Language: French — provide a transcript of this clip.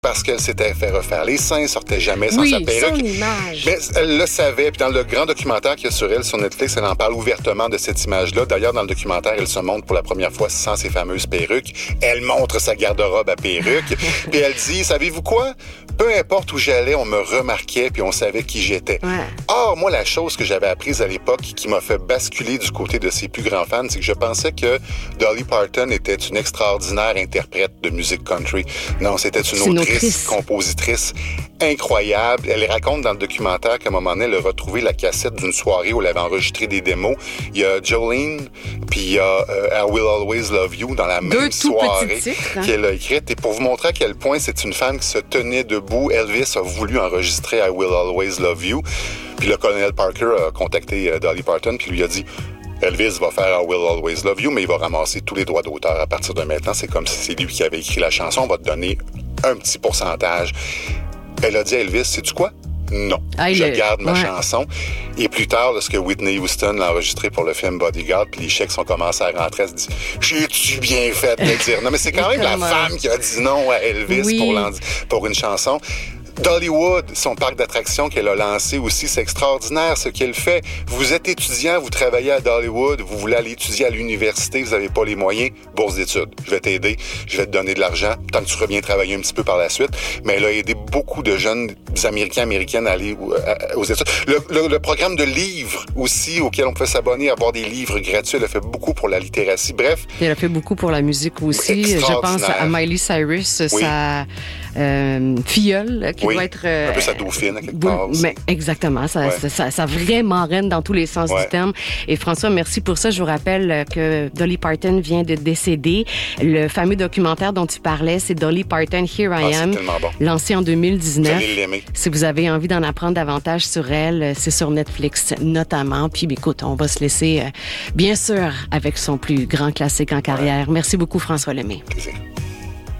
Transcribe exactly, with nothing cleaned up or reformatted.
parce qu'elle s'était fait refaire les seins, sortait jamais sans oui, sa perruque. Son image. Mais elle le savait. Puis dans le grand documentaire qu'il y a sur elle sur Netflix, elle en parle ouvertement de cette image-là. D'ailleurs, dans le documentaire, elle se montre pour la première fois sans ses fameuses perruques. Elle montre sa garde-robe à perruques. Puis elle dit, savez-vous quoi? Peu importe où j'allais, on me remarquait puis on savait qui j'étais. Ouais. Or, moi, la chose que j'avais apprise à l'époque qui m'a fait basculer du côté de ses plus grands fans, c'est que je pensais que Dolly Parton était une extraordinaire interprète de musique country. Non, c'était une, une autrice, autrice, compositrice incroyable. Elle raconte dans le documentaire qu'à un moment donné, elle a retrouvé la cassette d'une soirée où elle avait enregistré des démos. Il y a Jolene, puis il y a euh, I Will Always Love You dans la même Deux soirée titres, hein? qu'elle a écrite. Et pour vous montrer à quel point c'est une femme qui se tenait debout, Elvis a voulu enregistrer I Will Always Love You. Puis le colonel Parker a contacté Dolly Parton puis lui a dit Elvis va faire I Will Always Love You, mais il va ramasser tous les droits d'auteur à partir de maintenant. C'est comme si c'est lui qui avait écrit la chanson. On va te donner un petit pourcentage. Elle a dit à Elvis, sais-tu quoi? Non. Ah, je le... garde ma ouais. chanson. Et plus tard, lorsque Whitney Houston l'a enregistré pour le film Bodyguard, puis les chèques sont commencés à rentrer, elle se dit « J'ai-tu bien fait de le dire? » Non, mais c'est quand même la femme qui a dit non à Elvis oui. pour, pour une chanson. Dollywood, son parc d'attractions qu'elle a lancé aussi, c'est extraordinaire ce qu'elle fait. Vous êtes étudiant, vous travaillez à Dollywood, vous voulez aller étudier à l'université, vous n'avez pas les moyens, bourse d'études. Je vais t'aider, je vais te donner de l'argent, tant que tu reviens travailler un petit peu par la suite. Mais elle a aidé beaucoup de jeunes Américains, Américaines à aller aux études. Le, le, le programme de livres aussi, auquel on peut s'abonner, avoir des livres gratuits, elle a fait beaucoup pour la littératie. Bref. Et elle a fait beaucoup pour la musique aussi. Je pense à Miley Cyrus, oui. sa euh, filleule, qui oui. va être... Euh, un peu sa dauphine, à quelque part. Mais exactement, ça, ouais. ça, ça, ça vraiment reine dans tous les sens ouais. du terme. Et François, merci pour ça. Je vous rappelle que Dolly Parton vient de décéder. Le fameux documentaire dont tu parlais, c'est Dolly Parton, Here I ah, Am, bon. lancé en deux mille dix-neuf. Vous allez l'aimer. Si vous avez envie d'en apprendre davantage sur elle, c'est sur Netflix notamment. Puis écoute, on va se laisser, euh, bien sûr, avec son plus grand classique en carrière. Ouais. Merci beaucoup, François Lemay. Plaisir.